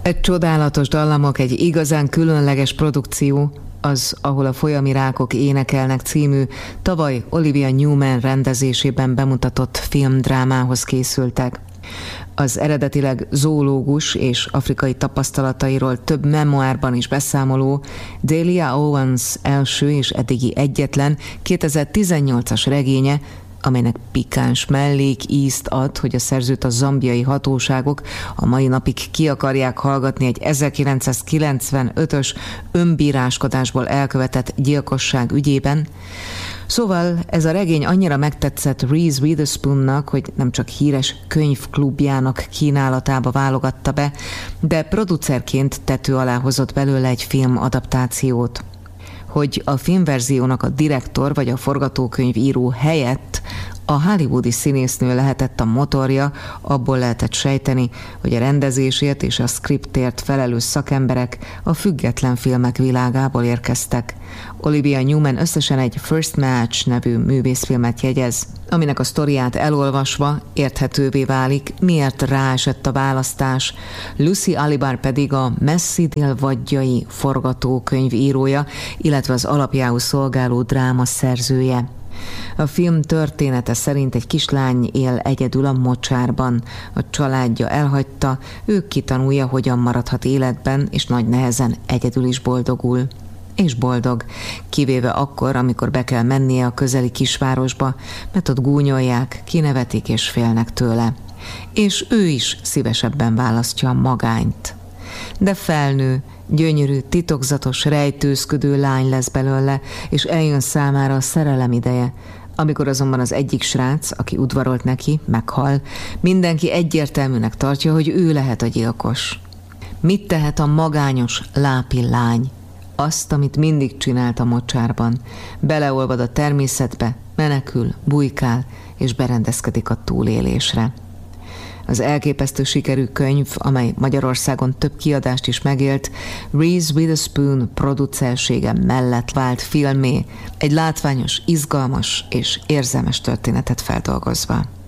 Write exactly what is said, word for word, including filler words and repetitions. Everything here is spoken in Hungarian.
Egy csodálatos dallamok, egy igazán különleges produkció, az, ahol a folyami rákok énekelnek című, tavaly Olivia Newman rendezésében bemutatott filmdrámához készültek. Az eredetileg zoológus és afrikai tapasztalatairól több memoárban is beszámoló Delia Owens első és eddigi egyetlen kétezer-tizennyolcas regénye, amelynek pikáns mellékízt ad, hogy a szerzőt a zambiai hatóságok a mai napig ki akarják hallgatni egy ezerkilencszázkilencvenötös önbíráskodásból elkövetett gyilkosság ügyében. Szóval ez a regény annyira megtetszett Reese Witherspoonnak, hogy nem csak híres könyvklubjának kínálatába válogatta be, de producerként tető alá hozott belőle egy filmadaptációt. Hogy a filmverziónak a direktor vagy a forgatókönyvíró helyett a hollywoodi színésznő lehetett a motorja, abból lehetett sejteni, hogy a rendezésért és a skriptért felelős szakemberek a független filmek világából érkeztek. Olivia Newman összesen egy First Match nevű művészfilmet jegyez, aminek a sztoriát elolvasva érthetővé válik, miért ráesett a választás. Lucy Alibar pedig a Messzi délvadjai forgatókönyv írója, illetve az alapjául szolgáló dráma szerzője. A film története szerint egy kislány él egyedül a mocsárban. A családja elhagyta, ő kitanulja, hogyan maradhat életben, és nagy nehezen egyedül is boldogul. És boldog, kivéve akkor, amikor be kell mennie a közeli kisvárosba, mert ott gúnyolják, kinevetik és félnek tőle. És ő is szívesebben választja a magányt. De felnő, gyönyörű, titokzatos, rejtőzködő lány lesz belőle, és eljön számára a szerelem ideje. Amikor azonban az egyik srác, aki udvarolt neki, meghal, mindenki egyértelműnek tartja, hogy ő lehet a gyilkos. Mit tehet a magányos lápi lány? Azt, amit mindig csinált a mocsárban. Beleolvad a természetbe, menekül, bujkál, és berendezkedik a túlélésre. Az elképesztő sikerű könyv, amely Magyarországon több kiadást is megélt, Reese Witherspoon producersége mellett vált filmé, egy látványos, izgalmas és érzelmes történetet feldolgozva.